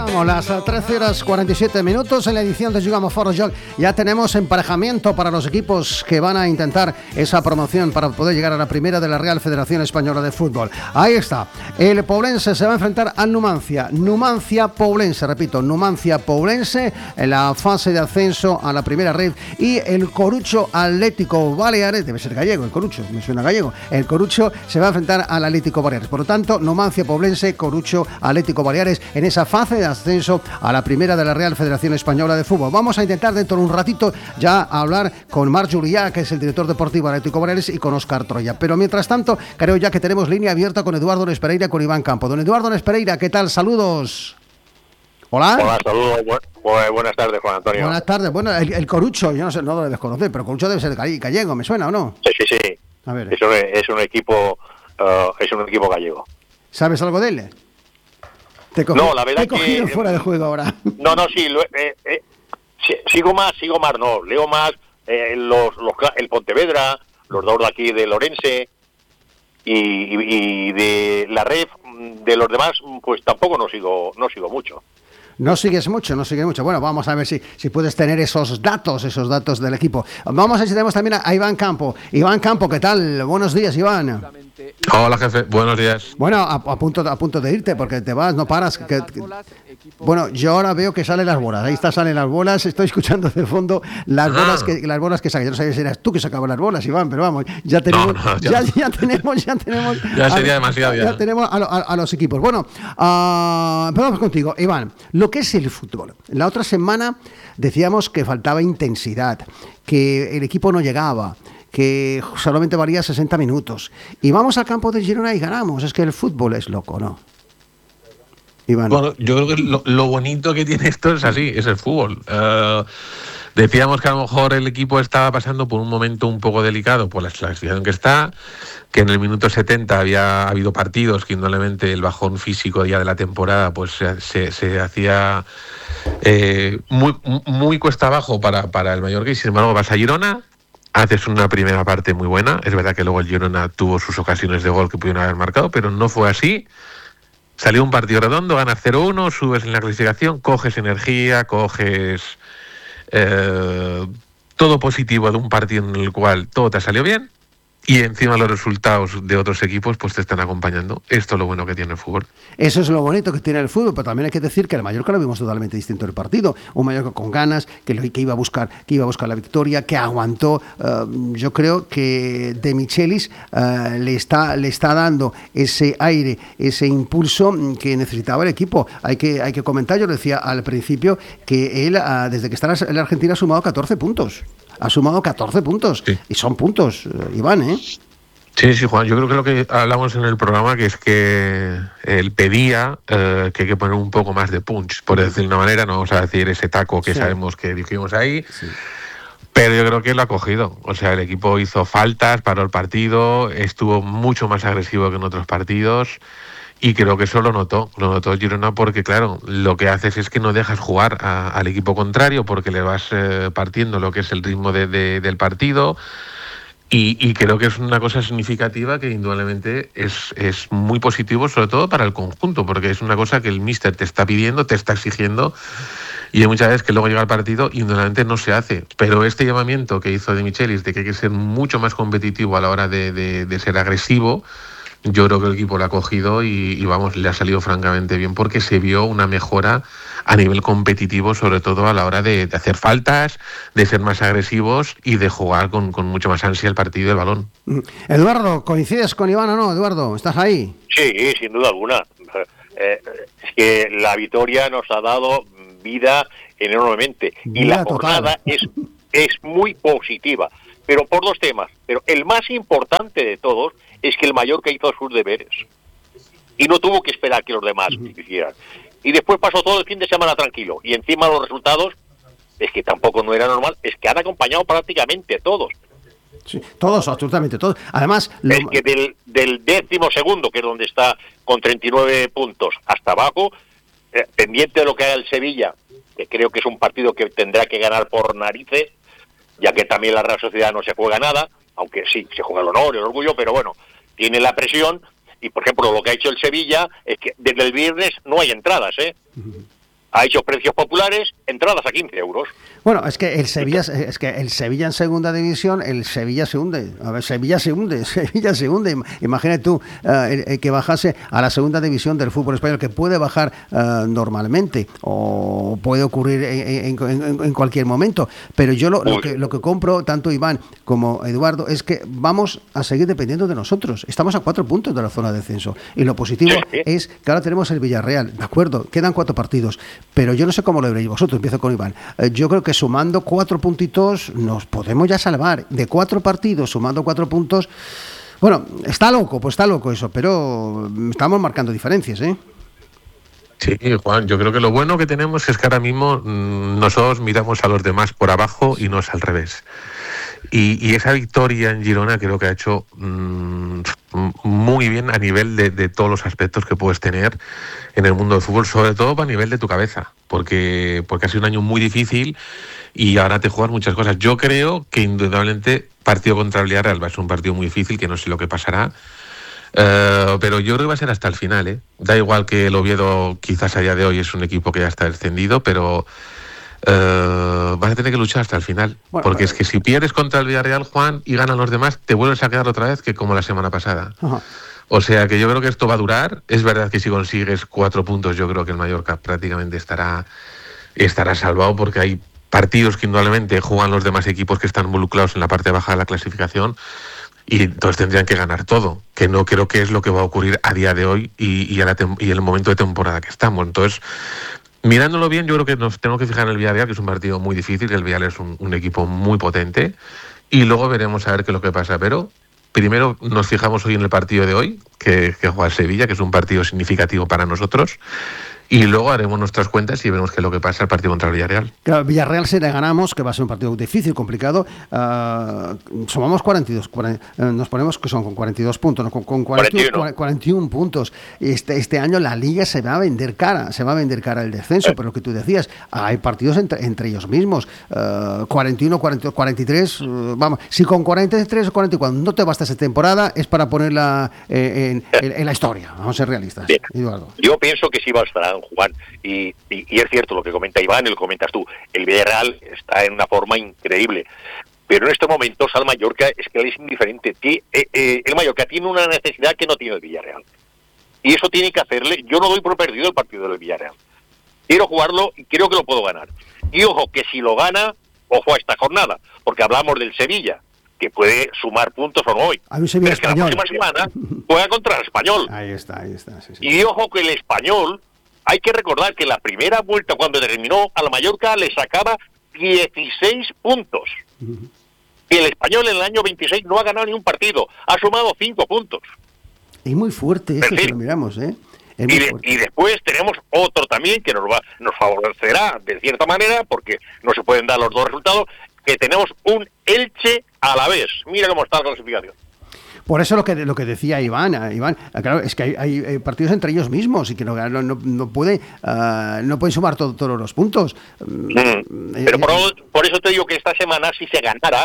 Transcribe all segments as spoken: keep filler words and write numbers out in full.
vamos, las trece horas cuarenta y siete minutos en la edición de Jugamos Foro Joc. Ya tenemos emparejamiento para los equipos que van a intentar esa promoción para poder llegar a la primera de la Real Federación Española de Fútbol. Ahí está, el Poblense se va a enfrentar al Numancia, Numancia Poblense, repito, Numancia Poblense en la fase de ascenso a la primera red, y el Corucho Atlético Baleares, debe ser gallego el Corucho, me suena gallego, el Corucho se va a enfrentar al Atlético Baleares. Por lo tanto, Numancia Poblense, Corucho Atlético Baleares en esa fase de ascenso a la primera de la Real Federación Española de Fútbol. Vamos a intentar dentro de un ratito ya hablar con Marc Julià, que es el director deportivo de Atlético Baleares, y con Óscar Troya. Pero mientras tanto, creo ya que tenemos línea abierta con Eduardo Nes Pereira y con Iván Campo. Don Eduardo Nes Pereira, ¿qué tal? Saludos. Hola. Hola, saludos. Bu bu buenas tardes, Juan Antonio. Buenas tardes. Bueno, el, el Corucho, yo no sé, no lo debes conocer, pero Corucho debe ser gallego, ¿me suena o no? Sí, sí, sí. A ver. Es un, es un equipo, uh, es un equipo gallego. ¿Sabes algo de él? Te cogí, no, la verdad te he cogido que fuera de juego ahora. No, no, sí, lo, eh, eh, sigo más, sigo más, no, leo más eh, los, los, el Pontevedra, los dos de aquí de Lorense y, y, y de la Ref, de los demás, pues tampoco no sigo, no sigo mucho. No sigues mucho, no sigues mucho. Bueno, vamos a ver si, si puedes tener esos datos, esos datos del equipo. Vamos a ver si tenemos también a, a Iván Campo. Iván Campo, ¿qué tal? Buenos días, Iván. Hola, jefe. Buenos días. Bueno, a, a punto a punto de irte, porque te vas, no paras. Que, que, bueno, yo ahora veo que salen las bolas. Ahí está, salen las bolas. Estoy escuchando de fondo las ah. bolas que las bolas que sacan. Yo no sabía si eras tú que sacabas las bolas, Iván, pero vamos, ya tenemos, no, no, ya, ya, ya tenemos, ya tenemos. Ya sería a, demasiado. Ya, ya tenemos a, a, a los equipos. Bueno, uh, vamos contigo, Iván. Lo que es el fútbol. La otra semana decíamos que faltaba intensidad, que el equipo no llegaba, que solamente valía sesenta minutos. Y vamos al campo de Girona y ganamos. Es que el fútbol es loco, ¿no? Iván. Bueno, yo creo que lo, lo bonito que tiene esto es así, es el fútbol. Uh, decíamos que a lo mejor el equipo estaba pasando por un momento un poco delicado por la clasificación que está, que en el minuto setenta había habido partidos que indudablemente el bajón físico ya de la temporada pues se, se, se hacía eh, muy, muy cuesta abajo para, para el Mallorca, y sin embargo vas a Girona, haces una primera parte muy buena. Es verdad que luego el Girona tuvo sus ocasiones de gol que pudieron haber marcado, pero no fue así. Salió un partido redondo, ganas cero uno, subes en la clasificación, coges energía, coges eh, todo positivo de un partido en el cual todo te salió bien, y encima los resultados de otros equipos pues te están acompañando. Esto es lo bueno que tiene el fútbol. Eso es lo bonito que tiene el fútbol, pero también hay que decir que el Mallorca lo vimos totalmente distinto del partido. Un Mallorca con ganas, que, lo, que iba a buscar, que iba a buscar la victoria, que aguantó. Uh, yo creo que De Michelis uh, le está le está dando ese aire, ese impulso que necesitaba el equipo. Hay que hay que comentar, yo lo decía al principio, que él uh, desde que está en la Argentina ha sumado catorce puntos. Ha sumado catorce puntos. Sí. Y son puntos, Iván, ¿eh? Sí, sí, Juan. Yo creo que lo que hablamos en el programa, que es que él pedía eh, que hay que poner un poco más de punch, por decir de una manera. No vamos a decir ese taco que sí. sabemos que dijimos ahí. Sí. Pero yo creo que lo ha cogido. O sea, el equipo hizo faltas, paró el partido, estuvo mucho más agresivo que en otros partidos. Y creo que eso lo notó, lo notó Girona, porque claro, lo que haces es que no dejas jugar a, al equipo contrario, porque le vas eh, partiendo lo que es el ritmo de, de, del partido, y, y creo que es una cosa significativa que indudablemente es, es muy positivo, sobre todo para el conjunto, porque es una cosa que el míster te está pidiendo, te está exigiendo, y hay muchas veces que luego llega el partido y indudablemente no se hace. Pero este llamamiento que hizo De Michelis de que hay que ser mucho más competitivo a la hora de, de, de ser agresivo, yo creo que el equipo lo ha cogido y, y vamos, le ha salido francamente bien, porque se vio una mejora a nivel competitivo, sobre todo a la hora de, de hacer faltas, de ser más agresivos y de jugar con, con mucho más ansia el partido y el balón. Eduardo, ¿coincides con Iván o no? Eduardo, ¿estás ahí? Sí, sin duda alguna. Eh, es que la victoria nos ha dado vida enormemente, vida y la jornada es, es muy positiva, pero por dos temas. Pero el más importante de todos es que el Mallorca hizo sus deberes y no tuvo que esperar que los demás uh-huh. hicieran. Y después pasó todo el fin de semana tranquilo. Y encima los resultados, es que tampoco no era normal, es que han acompañado prácticamente todos. Sí, todos, absolutamente todos. Además, lo... es que del, del décimo segundo, que es donde está con treinta y nueve puntos, hasta abajo, eh, pendiente de lo que haga el Sevilla, que creo que es un partido que tendrá que ganar por narices, ya que también la Real Sociedad no se juega nada, aunque sí, se juega el honor y el orgullo, pero bueno, tiene la presión. Y por ejemplo, lo que ha hecho el Sevilla es que desde el viernes no hay entradas, ¿eh? ha hecho precios populares, entradas a quince euros. Bueno, es que el Sevilla, es que el Sevilla en segunda división, el Sevilla se hunde. A ver, Sevilla se hunde, Sevilla se hunde. Imagínate tú uh, el, el que bajase a la segunda división del fútbol español, que puede bajar uh, normalmente o puede ocurrir en, en, en, en cualquier momento. Pero yo lo, lo, que, lo que compro, tanto Iván como Eduardo, es que vamos a seguir dependiendo de nosotros. Estamos a cuatro puntos de la zona de descenso. Y lo positivo sí, sí. es que ahora tenemos el Villarreal, de acuerdo, quedan cuatro partidos. Pero yo no sé cómo lo veréis vosotros, empiezo con Iván. Eh, yo creo que sumando cuatro puntitos nos podemos ya salvar. De cuatro partidos, sumando cuatro puntos, bueno, está loco, pues está loco eso, pero estamos marcando diferencias, ¿eh? Sí, Juan, yo creo que lo bueno que tenemos es que ahora mismo mmm, nosotros miramos a los demás por abajo y no es al revés. Y, y esa victoria en Girona creo que ha hecho mmm, muy bien a nivel de, de todos los aspectos que puedes tener en el mundo del fútbol, sobre todo a nivel de tu cabeza, porque, porque ha sido un año muy difícil y ahora te juegas muchas cosas. Yo creo que indudablemente partido contra el Villarreal va a ser un partido muy difícil, que no sé lo que pasará, uh, pero yo creo que va a ser hasta el final, ¿eh? Da igual que el Oviedo quizás a día de hoy es un equipo que ya está descendido, pero Uh, vas a tener que luchar hasta el final, bueno, porque es que si pierdes contra el Villarreal, Juan, y ganan los demás, te vuelves a quedar otra vez que como la semana pasada. Ajá. O sea que yo creo que esto va a durar. Es verdad que si consigues cuatro puntos, yo creo que el Mallorca prácticamente estará estará salvado, porque hay partidos que indudablemente juegan los demás equipos que están involucrados en la parte baja de la clasificación, y entonces tendrían que ganar todo, que no creo que es lo que va a ocurrir a día de hoy y, y, a la tem- y en el momento de temporada que estamos. Entonces, mirándolo bien, yo creo que nos tenemos que fijar en el Villarreal, que es un partido muy difícil, que el Villarreal es un, un equipo muy potente, y luego veremos a ver qué es lo que pasa. Pero primero nos fijamos hoy en el partido de hoy, que, que juega el Sevilla, que es un partido significativo para nosotros, y luego haremos nuestras cuentas y veremos qué es lo que pasa el partido contra el Villarreal. Claro, Villarreal, si le ganamos, que va a ser un partido difícil, complicado, uh, sumamos cuarenta y dos, cuarenta, uh, nos ponemos que son con cuarenta y dos puntos, ¿no? con, con cuarenta y uno, cuarenta y uno puntos. Este, este año la Liga se va a vender cara, se va a vender cara el descenso, eh. pero lo que tú decías, hay partidos entre, entre ellos mismos, uh, cuarenta y uno, cuarenta, cuarenta y tres, uh, vamos, si con cuarenta y tres o cuarenta y cuatro no te basta esa temporada, es para ponerla eh, en, en, en la historia, vamos a ser realistas. Bien. Eduardo. Yo pienso que sí bastará, Juan, y, y, y es cierto lo que comenta Iván y lo comentas tú, el Villarreal está en una forma increíble, pero en estos momentos al Mallorca es que es indiferente. Eh, eh, el Mallorca tiene una necesidad que no tiene el Villarreal, y eso tiene que hacerle. Yo no doy por perdido el partido del Villarreal, quiero jugarlo y creo que lo puedo ganar, y ojo que si lo gana, ojo a esta jornada, porque hablamos del Sevilla, que puede sumar puntos o no hoy, pero es que la próxima semana juega contra el Español. Ahí está, ahí está. Sí, sí. Y ojo que el Español, hay que recordar que la primera vuelta, cuando terminó, a la Mallorca le sacaba dieciséis puntos. Uh-huh. Y el Español en el año veintiséis no ha ganado ni un partido, ha sumado cinco puntos. Es muy fuerte eso, si lo miramos, ¿eh? Y, de, y después tenemos otro también que nos va, nos favorecerá de cierta manera, porque no se pueden dar los dos resultados, que tenemos un Elche a la vez. Mira cómo está la clasificación. Por eso lo que lo que decía Iván, Iván, claro, es que hay, hay partidos entre ellos mismos y que no no, no puede uh, no pueden sumar todo, todos los puntos. Mm, pero por, por eso te digo que esta semana si se ganara,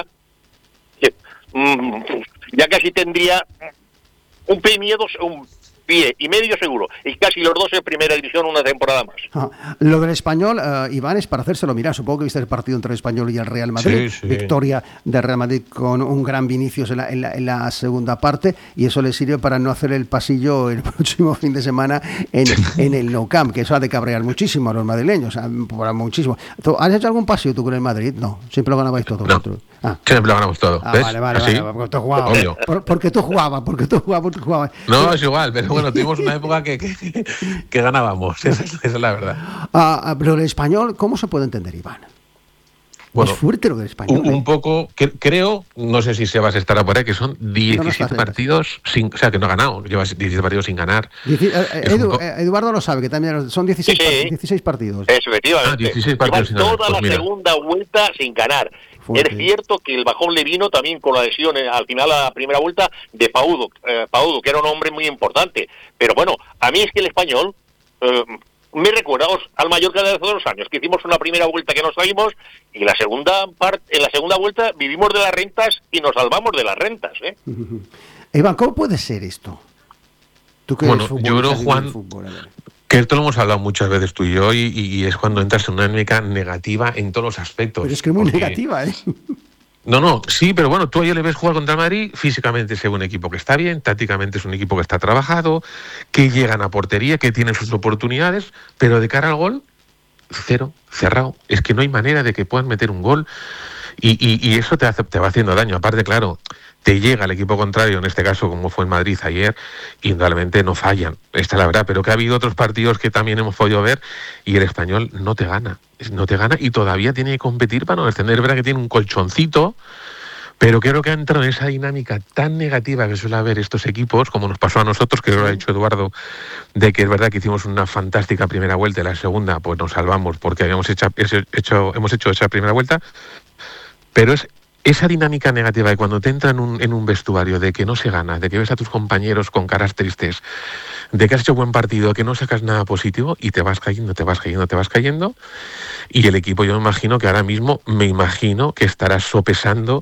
ya casi tendría un pie miedo, un pie y medio seguro, y casi los dos en primera división una temporada más. Ah, lo del Español, uh, Iván, es para hacérselo mirar. Supongo que viste el partido entre el Español y el Real Madrid. Sí, sí. Victoria del Real Madrid con un gran Vinicius en la, en, la, en la segunda parte, y eso le sirve para no hacer el pasillo el próximo fin de semana en, en el Nou Camp, que eso ha de cabrear muchísimo a los madrileños, muchísimo. ¿Has hecho algún pasillo tú con el Madrid? No, siempre lo ganabais todo. No. Ah. Siempre lo ganamos todo. Ah, vale, vale, ¿Así? vale, porque tú jugabas. Por, porque tú jugabas, porque tú jugabas, porque tú jugabas. No, es igual, pero bueno, tuvimos una época que, que, que ganábamos, esa es, esa es la verdad. Ah, pero el Español, ¿cómo se puede entender, Iván? Bueno, es fuerte lo del Español. Un, un poco, que, creo, no sé si Sebas estará por ahí, que son diecisiete no, no partidos, sin, o sea, que no ha ganado, lleva diecisiete partidos sin ganar. Dieci, eh, Edu, poco... Eduardo lo sabe, que también son dieciséis, sí, sí. dieciséis partidos. Eso, efectivamente. Ah, dieciséis partidos sin toda ganar. la Pues segunda vuelta sin ganar. Fuerte. Es cierto que el bajón le vino también con la lesión eh, al final a la primera vuelta de Paudo, eh, Paudo, que era un hombre muy importante. Pero bueno, a mí es que el Español eh, me recuerda al Mallorca de hace dos años, que hicimos una primera vuelta que nos salimos y la segunda parte, en la segunda vuelta vivimos de las rentas y nos salvamos de las rentas. ¿eh? Iván, ¿cómo puede ser esto? ¿Tú qué bueno, yo creo, Juan, fútbol, Que esto lo hemos hablado muchas veces tú y yo, y, y es cuando entras en una dinámica negativa en todos los aspectos. Pero es que es muy porque... negativa, ¿eh? No, no, sí, pero bueno, tú ayer le ves jugar contra el Madrid, físicamente es un equipo que está bien, tácticamente es un equipo que está trabajado, que llegan a portería, que tienen sus oportunidades, pero de cara al gol, cero, cerrado. Es que no hay manera de que puedan meter un gol y, y, y eso te, hace, te va haciendo daño. Aparte, claro, te llega el equipo contrario, en este caso como fue el Madrid ayer, y indudablemente no fallan, esta es la verdad, pero que ha habido otros partidos que también hemos podido ver y el Español no te gana, no te gana y todavía tiene que competir para no descender. Es verdad que tiene un colchoncito, pero creo que ha entrado en esa dinámica tan negativa que suele haber estos equipos, como nos pasó a nosotros, que lo ha dicho Eduardo, de que es verdad que hicimos una fantástica primera vuelta y la segunda pues nos salvamos porque habíamos hecho, hecho, hemos hecho esa primera vuelta, pero es esa dinámica negativa de cuando te entra en un, en un vestuario de que no se gana, de que ves a tus compañeros con caras tristes, de que has hecho buen partido, que no sacas nada positivo y te vas cayendo, te vas cayendo, te vas cayendo. Y el equipo, yo me imagino que ahora mismo, me imagino que estará sopesando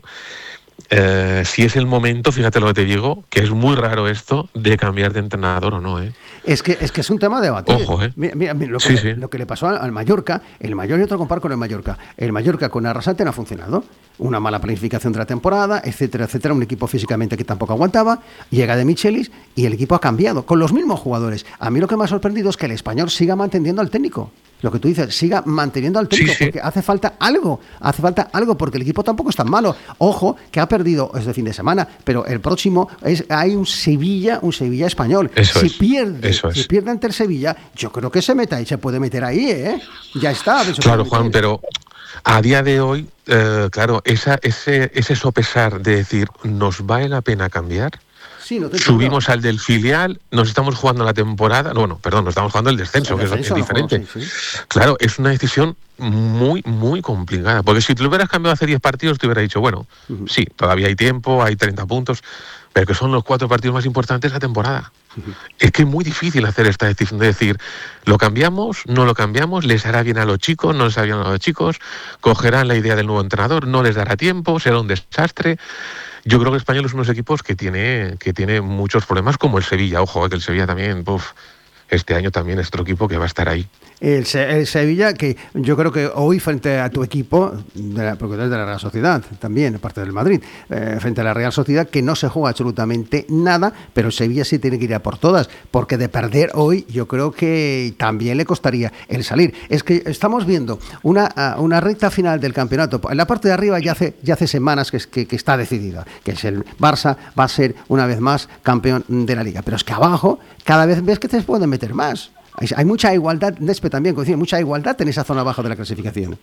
eh, si es el momento, fíjate lo que te digo, que es muy raro esto de cambiar de entrenador o no, ¿eh? Es que, es que es un tema de debate. Ojo, ¿eh? Mira, mira, mira lo, que sí, le, sí. lo que le pasó al Mallorca, el Mallorca, yo te lo comparo con el Mallorca. El Mallorca con Arrasate no ha funcionado. Una mala planificación de la temporada, etcétera, etcétera. Un equipo físicamente que tampoco aguantaba. Llega de Michelis y el equipo ha cambiado con los mismos jugadores. A mí lo que me ha sorprendido es que el Español siga manteniendo al técnico. Lo que tú dices, siga manteniendo al técnico, sí, sí. porque hace falta algo, hace falta algo, porque el equipo tampoco es tan malo. Ojo, que ha perdido este fin de semana, pero el próximo es hay un Sevilla, un Sevilla español. Eso si es, pierde, eso si es. pierde ante el Sevilla, yo creo que se meta y se puede meter ahí, ¿eh? Ya está. Claro, Juan, pero a día de hoy, eh, claro, esa, ese, ese sopesar de decir, ¿nos vale la pena cambiar? Sí, no te Subimos al del filial, nos estamos jugando la temporada, no, bueno, perdón, nos estamos jugando el descenso, el que descenso, es, es diferente. No, sí, sí. Claro, es una decisión muy, muy complicada, porque si te lo hubieras cambiado hace diez partidos, te hubiera dicho, bueno, uh-huh. sí, todavía hay tiempo, hay treinta puntos, pero que son los cuatro partidos más importantes de la temporada. Uh-huh. Es que es muy difícil hacer esta decisión de decir, ¿lo cambiamos? ¿No lo cambiamos? ¿Les hará bien a los chicos? ¿No les hará bien a los chicos? ¿Cogerán la idea del nuevo entrenador? ¿No les dará tiempo? ¿Será un desastre? Yo creo que el Español es unos equipos que tiene, que tiene muchos problemas, como el Sevilla. Ojo, que el Sevilla también, uf, este año también es otro equipo que va a estar ahí. El, el Sevilla, que yo creo que hoy frente a tu equipo, de la, porque es de la Real Sociedad, también, aparte del Madrid, eh, frente a la Real Sociedad, que no se juega absolutamente nada, pero el Sevilla sí tiene que ir a por todas, porque de perder hoy yo creo que también le costaría el salir. Es que estamos viendo una, una recta final del campeonato. En la parte de arriba ya hace, ya hace semanas que, que, que está decidida, que es el Barça va a ser una vez más campeón de la Liga, pero es que abajo cada vez ves que te pueden meter más. Hay mucha igualdad, Nespe también, mucha igualdad en esa zona abajo de la clasificación.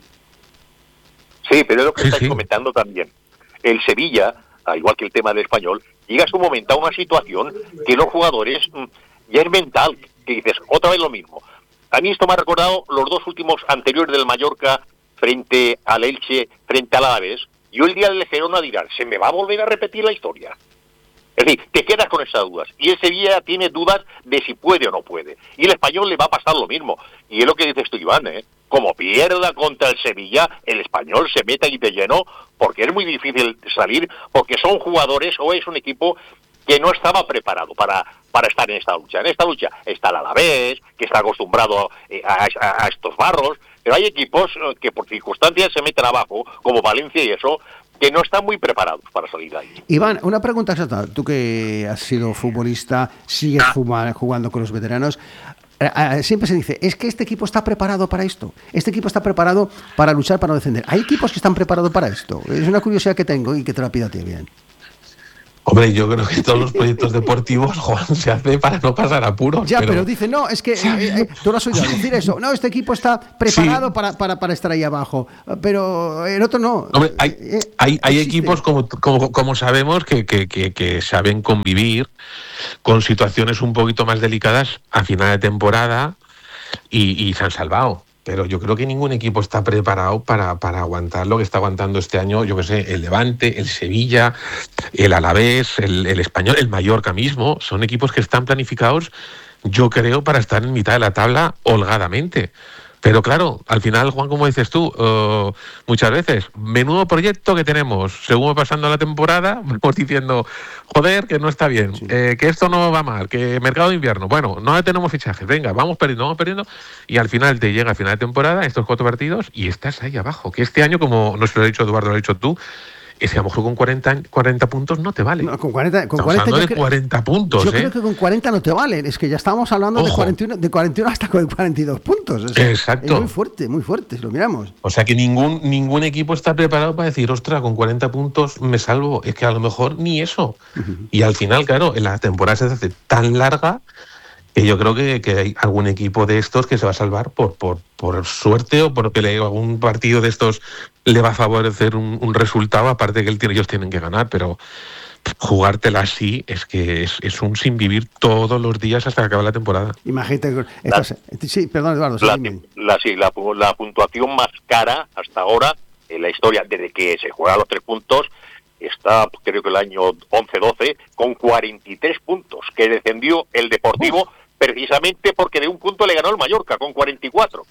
Sí, pero es lo que sí, estáis sí. comentando también. El Sevilla, al igual que el tema del Español, llega a su momento a una situación que los jugadores, ya es mental, que dices, otra vez lo mismo. A mí esto me ha recordado los dos últimos anteriores del Mallorca frente al Elche, frente al Alavés. Yo el día del Girona dirán, ¿se me va a volver a repetir la historia? Es decir, te quedas con esas dudas. Y el Sevilla tiene dudas de si puede o no puede. Y el Español le va a pasar lo mismo. Y es lo que dices tú, Iván, ¿eh? Como pierda contra el Sevilla, el Español se mete ahí de lleno, porque es muy difícil salir, porque son jugadores o es un equipo que no estaba preparado para, para estar en esta lucha. En esta lucha está el Alavés, que está acostumbrado a, a, a estos barros, pero hay equipos que por circunstancias se meten abajo, como Valencia y eso, que no están muy preparados para salir de ahí. Iván, una pregunta exacta. Tú que has sido futbolista, sigues jugando con los veteranos, siempre se dice, es que este equipo está preparado para esto, este equipo está preparado para luchar, para no descender. ¿Hay equipos que están preparados para esto? Es una curiosidad que tengo y que te la pido a ti, bien. Hombre, yo creo que todos los proyectos deportivos, Juan, se hace para no pasar apuros. Ya, pero, pero dice, no, es que eh, eh, tú lo has oído decir eso. No, este equipo está preparado sí. para, para, para estar ahí abajo, pero el otro no. Hombre, hay, eh, hay, hay equipos, como, como, como sabemos, que, que, que, que saben convivir con situaciones un poquito más delicadas a final de temporada y, y se han salvado. Pero yo creo que ningún equipo está preparado para, para aguantar lo que está aguantando este año, yo qué sé, el Levante, el Sevilla, el Alavés, el, el Español, el Mallorca mismo. Son equipos que están planificados, yo creo, para estar en mitad de la tabla holgadamente. Pero claro, al final, Juan, como dices tú, uh, muchas veces, menudo proyecto que tenemos, según va pasando la temporada, vamos diciendo, joder, que no está bien, sí. eh, que esto no va mal, que mercado de invierno, bueno, no tenemos fichajes, venga, vamos perdiendo, vamos perdiendo, y al final te llega a final de temporada, estos cuatro partidos, y estás ahí abajo, que este año, como no se lo ha dicho Eduardo, lo has dicho tú, es que a lo mejor con cuarenta, cuarenta puntos no te vale. No, con cuarenta, con Estamos cuarenta hablando de creo, cuarenta puntos. Yo ¿eh? creo que con cuarenta no te vale. Es que ya estábamos hablando de cuarenta y uno, de cuarenta y uno hasta con cuarenta y dos puntos. Es, Exacto. Es muy fuerte, muy fuerte, si lo miramos. O sea que ningún, ningún equipo está preparado para decir, ostras, con cuarenta puntos me salvo. Es que a lo mejor ni eso. Uh-huh. Y al final, claro, la temporada se hace tan larga que yo creo que, que hay algún equipo de estos que se va a salvar por, por, por suerte o porque le, algún partido de estos le va a favorecer un, un resultado, aparte que ellos tienen que ganar, pero jugártela así es que es, es un sin vivir todos los días hasta que acabe la temporada. Imagínate. La, es, sí, perdón, Eduardo. La, sí, la, sí, la, la puntuación más cara hasta ahora en la historia, desde que se juegan los tres puntos, está, creo que el año once doce, con cuarenta y tres puntos, que descendió el Deportivo, Uf. precisamente porque de un punto le ganó el Mallorca, con cuarenta y cuatro.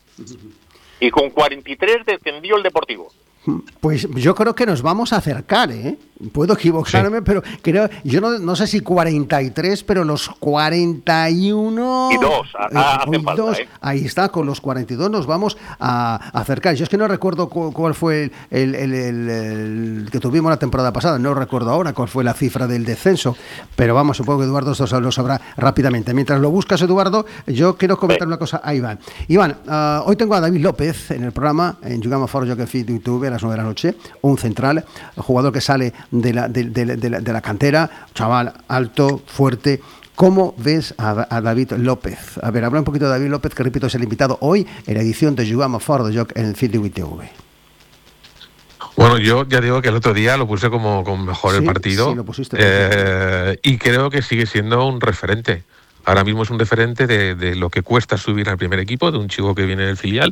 Y con cuarenta y tres descendió el Deportivo. Pues yo creo que nos vamos a acercar, ¿eh? Puedo equivocarme, sí. pero creo, yo no, no sé si cuarenta y tres, pero los cuarenta y uno... Y dos, a, a, eh, hacen falta, dos, ¿eh? Ahí está, con los cuarenta y dos nos vamos a acercar. Yo es que no recuerdo cu- cuál fue el, el, el, el que tuvimos la temporada pasada, no recuerdo ahora cuál fue la cifra del descenso, pero vamos, supongo que Eduardo esto lo sabrá rápidamente. Mientras lo buscas, Eduardo, yo quiero comentar sí. una cosa a Iván. Iván, uh, hoy tengo a David López en el programa, en Jugamos a Foro Joc en Fit de YouTube, a las nueve de la noche, un central, un jugador que sale de la, de, de, de, la, de la cantera, chaval alto, fuerte. ¿Cómo ves a, a David López? A ver, habla un poquito de David López, que repito es el invitado hoy en la edición de Jugamos a Foro Joc en Fit de T V. Bueno, yo ya digo que el otro día lo puse como, como mejor sí, el partido sí, lo pusiste, eh, y creo que sigue siendo un referente. Ahora mismo es un referente de, de lo que cuesta subir al primer equipo, de un chico que viene del filial,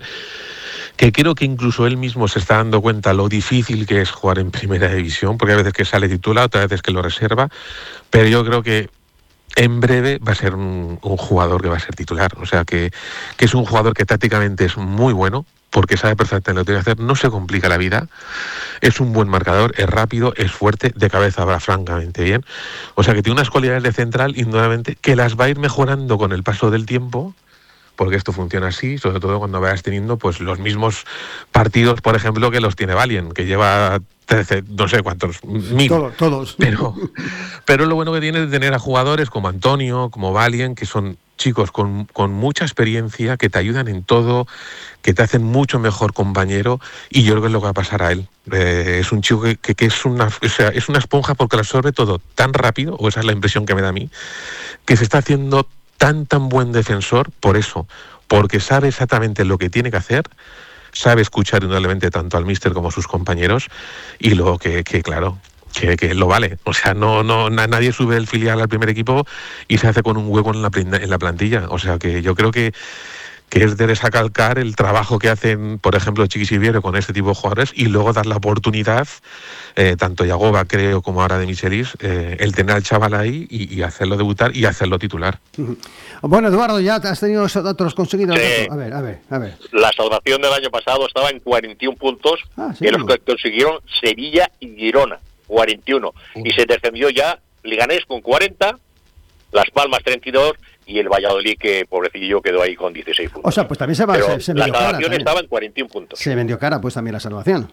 que creo que incluso él mismo se está dando cuenta lo difícil que es jugar en primera división, porque hay veces que sale titular, otras veces que lo reserva, pero yo creo que en breve va a ser un, un jugador que va a ser titular, o sea que, que es un jugador que tácticamente es muy bueno, porque sabe perfectamente lo que tiene que hacer, no se complica la vida, es un buen marcador, es rápido, es fuerte, de cabeza va francamente bien, o sea que tiene unas cualidades de central, indudablemente, que las va a ir mejorando con el paso del tiempo, porque esto funciona así, sobre todo cuando vayas teniendo pues los mismos partidos, por ejemplo, que los tiene Valien, que lleva trece, no sé cuántos, mil. Todos, todos. Pero, pero lo bueno que tiene es tener a jugadores como Antonio, como Valien, que son chicos con, con mucha experiencia, que te ayudan en todo, que te hacen mucho mejor compañero, y yo creo que es lo que va a pasar a él. Eh, es un chico que, que, que es, una, o sea, es una esponja porque lo absorbe todo tan rápido, o esa es la impresión que me da a mí, que se está haciendo tan tan buen defensor por eso, porque sabe exactamente lo que tiene que hacer, sabe escuchar indudablemente tanto al míster como a sus compañeros, y luego que, que claro, que, que lo vale. O sea, no, no nadie sube el filial al primer equipo y se hace con un hueco en la, en la plantilla. O sea que yo creo que que es de desacalcar el trabajo que hacen, por ejemplo, Chiqui Siviero con este tipo de jugadores, y luego dar la oportunidad, eh, tanto Yagoba, creo, como ahora de Michelis, eh, el tener al chaval ahí y, y hacerlo debutar y hacerlo titular. Uh-huh. Bueno, Eduardo, ya has tenido esos datos conseguidos. Sí. A ver, a ver, a ver. La salvación del año pasado estaba en cuarenta y uno puntos, ah, ¿sí? Que los que consiguieron Sevilla y Girona, cuarenta y uno. Uh-huh. Y se descendió ya Leganés con cuarenta, Las Palmas treinta y dos, y el Valladolid, que pobrecillo quedó ahí con dieciséis puntos. O sea, pues también se va Pero se, se la vendió salvación cara, estaba en cuarenta y uno puntos. Se vendió cara, pues también la salvación.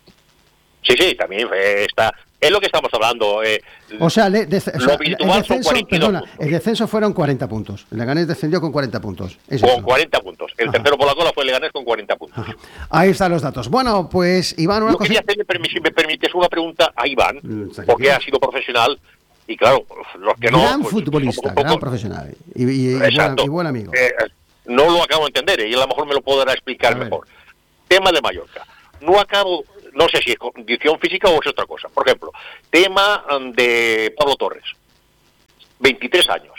Sí, sí, también eh, está. Es lo que estamos hablando. Eh, o sea, le, de, o sea lo virtual el descenso, son cuarenta y dos perdona, puntos. El descenso fueron cuarenta puntos. El Leganés descendió con cuarenta puntos. Es con eso. cuarenta puntos. El Ajá. tercero por la cola fue el Leganés con cuarenta puntos. Ajá. Ahí están los datos. Bueno, pues Iván, una Yo cosa. quería hacerle, si me permites, una pregunta a Iván, porque ha sido profesional. Y claro, los que no... Gran pues, futbolista, poco, gran profesional y, y, y, buen, y buen amigo. Eh, no lo acabo de entender, y a lo mejor me lo podrá explicar mejor. Tema de Mallorca. No acabo, no sé si es condición física o es otra cosa. Por ejemplo, tema de Pablo Torres. veintitrés años.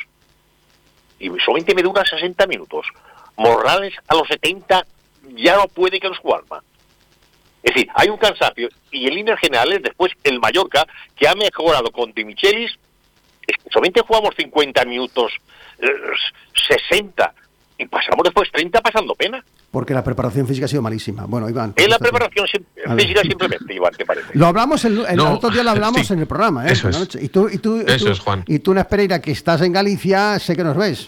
Y solamente me dura sesenta minutos. Morales a los setenta ya no puede que los Juanma. Es decir, hay un cansancio, y en líneas generales después el Mallorca, que ha mejorado con De Michelis, solamente jugamos cincuenta minutos, eh, sesenta, y pasamos después treinta pasando pena. Porque la preparación física ha sido malísima. Bueno, Iván. En la preparación física simplemente, Iván, ¿te parece? Lo hablamos, el, el no, otro día lo hablamos sí, en el programa. ¿eh? Eso es. Y tú, y tú, y eso tú, es, Juan. Y tú, Nes Pereira, que estás en Galicia, sé que nos ves.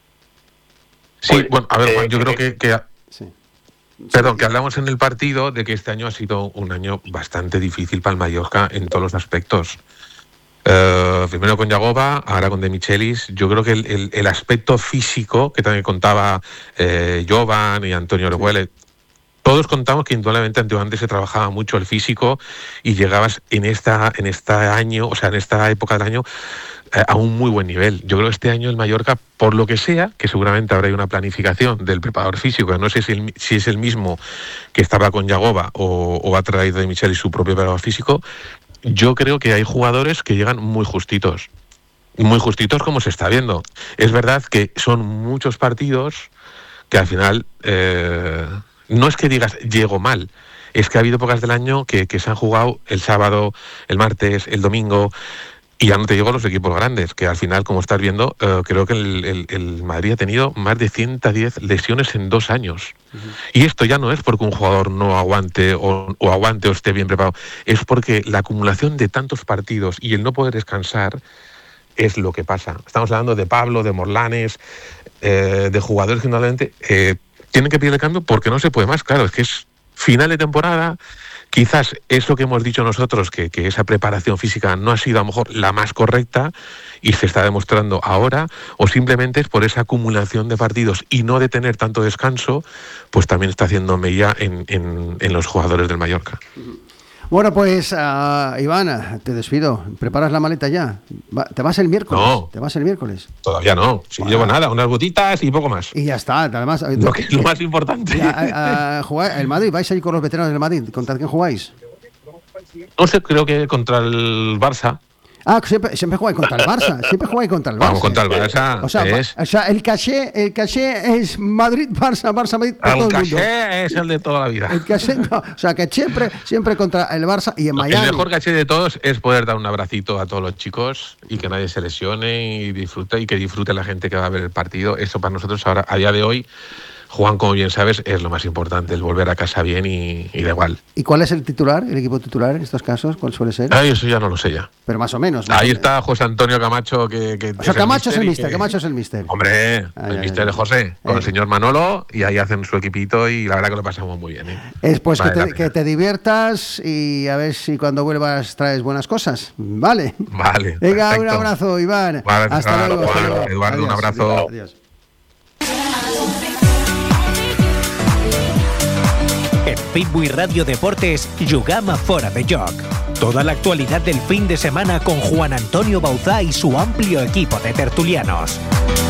Sí, Oye, bueno, a ver, Juan, yo eh, creo eh, que... que Sí. Perdón, que hablamos en el partido de que este año ha sido un año bastante difícil para el Mallorca en todos los aspectos. Uh, primero con Yagoba, ahora con De Michelis. Yo creo que el, el, el aspecto físico, que también contaba eh, Jovan y Antonio Orejuela, todos contamos que indudablemente antiguamente se trabajaba mucho el físico y llegabas en esta en este año, o sea, en esta época del año, eh, a un muy buen nivel. Yo creo que este año el Mallorca, por lo que sea, que seguramente habrá una planificación del preparador físico, no sé si, el, si es el mismo que estaba con Yagoba o, o ha traído De Michelis su propio preparador físico. Yo creo que hay jugadores que llegan muy justitos, muy justitos como se está viendo. Es verdad que son muchos partidos que al final, eh, no es que digas llego mal, es que ha habido épocas del año que, que se han jugado el sábado, el martes, el domingo, y ya no te digo los equipos grandes, que al final, como estás viendo, eh, creo que el, el, el Madrid ha tenido más de ciento diez lesiones en dos años. Uh-huh. Y esto ya no es porque un jugador no aguante o, o aguante o esté bien preparado, es porque la acumulación de tantos partidos y el no poder descansar es lo que pasa. Estamos hablando de Pablo, de Morlanes, eh, de jugadores que normalmente eh, tienen que pedir el cambio porque no se puede más. Claro, es que es final de temporada. Quizás eso que hemos dicho nosotros, que, que esa preparación física no ha sido a lo mejor la más correcta y se está demostrando ahora, o simplemente es por esa acumulación de partidos y no de tener tanto descanso, pues también está haciendo mella en, en, en los jugadores del Mallorca. Bueno, pues, uh, Iván, te despido. ¿Preparas la maleta ya? Va, ¿Te vas el miércoles? No. ¿Te vas el miércoles? Todavía no. Si bueno. llevo nada, unas botitas y poco más. Y ya está. Además, lo, que, lo más importante. A, a, a jugar, ¿el Madrid? ¿Vais a ir con los veteranos del Madrid? ¿Contra quién jugáis? No sé, creo que contra el Barça. Ah, siempre, siempre jugáis contra el Barça. Siempre jugáis contra el Barça. Vamos contra el Barça. O sea, es... o sea el caché, el caché es Madrid-Barça, Barça-Madrid. El caché es el de toda la vida. El caché, no, o sea, que siempre, siempre contra el Barça y en Miami. El mejor caché de todos es poder dar un abracito a todos los chicos y que nadie se lesione y disfrute y que disfrute la gente que va a ver el partido. Eso para nosotros ahora, a día de hoy, Juan, como bien sabes, es lo más importante, el volver a casa bien y, y da igual. ¿Y cuál es el titular, el equipo titular en estos casos? ¿Cuál suele ser? Ah, eso ya no lo sé ya. Pero más o menos. Más Ahí o está menos. José Antonio Camacho. que, que O sea, es Camacho es el mister, que... Camacho es el mister. Hombre, ay, el ay, mister ay. de José, con eh. el señor Manolo, y ahí hacen su equipito y la verdad que lo pasamos muy bien. ¿eh? Es pues vale, que, te, que te diviertas y a ver si cuando vuelvas traes buenas cosas. Vale. Vale. Venga, perfecto. un abrazo, Iván. Vale, hasta claro, luego. Juan, Hasta luego. Eduardo, adiós, un abrazo. Adiós. En Pitbull Radio Deportes, Jugama Fora de Joc. Toda la actualidad del fin de semana con Juan Antonio Bauzá y su amplio equipo de tertulianos.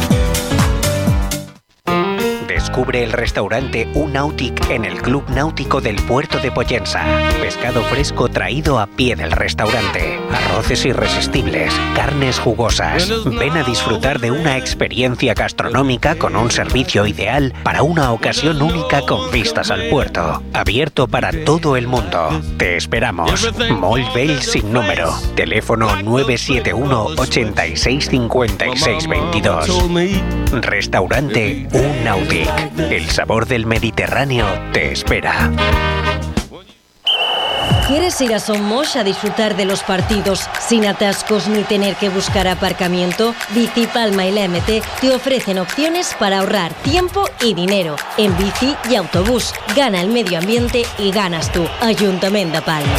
Descubre el restaurante Unautic en el Club Náutico del Puerto de Pollensa. Pescado fresco traído a pie del restaurante. Arroces irresistibles, carnes jugosas. Ven a disfrutar de una experiencia gastronómica con un servicio ideal para una ocasión única con vistas al puerto. Abierto para todo el mundo. Te esperamos. Molt Bell sin número. Teléfono nueve siete uno, ochenta y seis, cincuenta y seis, veintidós. Restaurante Unautic. El sabor del Mediterráneo te espera. ¿Quieres ir a Somos a disfrutar de los partidos sin atascos ni tener que buscar aparcamiento? Bicipalma y la M T te ofrecen opciones para ahorrar tiempo y dinero en bici y autobús. Gana el medio ambiente y ganas tú. Ayuntamiento de Palma.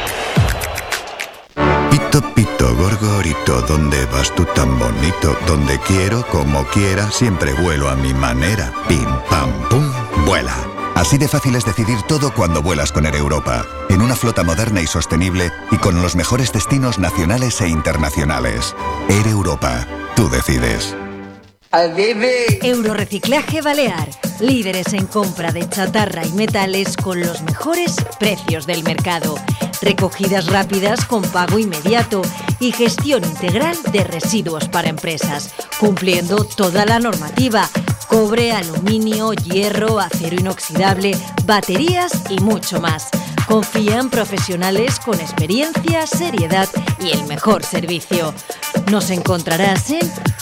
Pito, pito, gorgorito, ¿dónde vas tú tan bonito? Donde quiero, como quiera, siempre vuelo a mi manera. Pim, pam, pum, vuela. Así de fácil es decidir todo cuando vuelas con Air Europa. En una flota moderna y sostenible y con los mejores destinos nacionales e internacionales. Air Europa. Tú decides. Eurorreciclaje Balear. Líderes en compra de chatarra y metales con los mejores precios del mercado. Recogidas rápidas con pago inmediato y gestión integral de residuos para empresas, cumpliendo toda la normativa. Cobre, aluminio, hierro, acero inoxidable, baterías y mucho más. Confía en profesionales con experiencia, seriedad y el mejor servicio. Nos encontrarás en